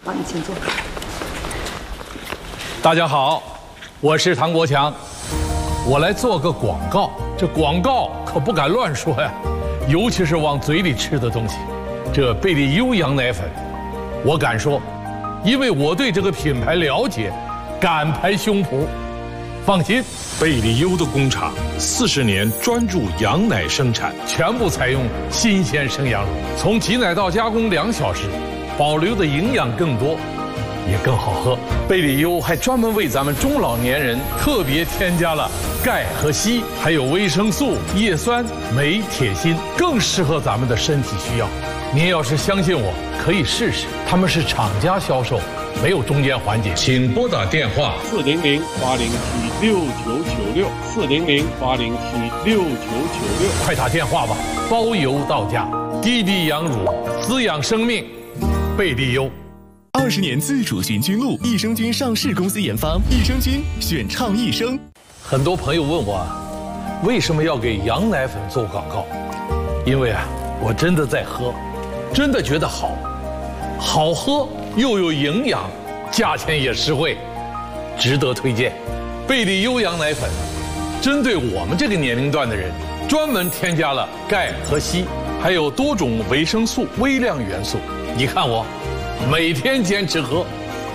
好，你请坐。 大家好，我是唐国强，我来做个广告。这广告可不敢乱说呀，尤其是往嘴里吃的东西。这贝利优羊奶粉，我敢说，因为我对这个品牌了解，敢拍胸脯。放心， 贝利优的工厂40年专注羊奶生产， 全部采用新鲜生羊乳，从挤奶到加工2小时，保留的营养更多，也更好喝。贝利优还专门为咱们中老年人特别添加了钙和硒，还有维生素、叶酸、镁、铁、锌，更适合咱们的身体需要。您要是相信我，可以试试。他们是厂家销售，没有中间环节。请拨打电话 400-807-6996，400-807-6996， 快打电话吧，包邮到家。滴滴羊乳，滋养生命，贝利优。 20年自主菌菌露，益生菌上市公司研发，益生菌选倡益生。 很多朋友问我，为什么要给羊奶粉做广告？因为我真的在喝，真的觉得好喝又有营养，价钱也实惠，值得推荐。贝利优羊奶粉针对我们这个年龄段的人，专门添加了钙和硒，还有多种维生素、微量元素。你看我每天坚持喝。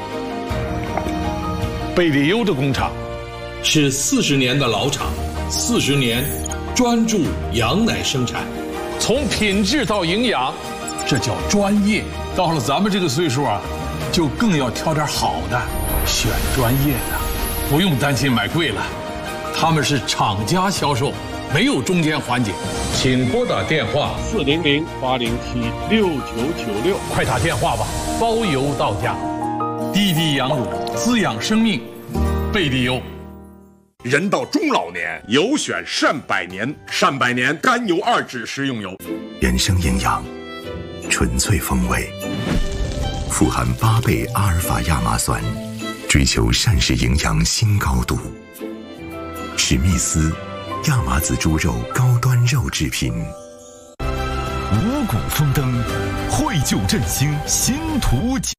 贝利优的工厂是40年的老厂，40年专注羊奶生产，从品质到营养，这叫专业。到了咱们这个岁数就更要挑点好的，选专业的，不用担心买贵了。他们是厂家销售，没有中间环节。请拨打电话 400-807-6996， 快打电话吧，包邮到家。滴滴羊乳，滋养生命，贝利优。 人到中老年，有选善百年，善百年甘油2酯食用油， 人生营养，纯粹风味，富含8倍阿尔法亚麻酸，追求膳食营养新高度。史密斯亚麻籽猪肉高端肉制品。 五谷丰登，绘就振兴新图景。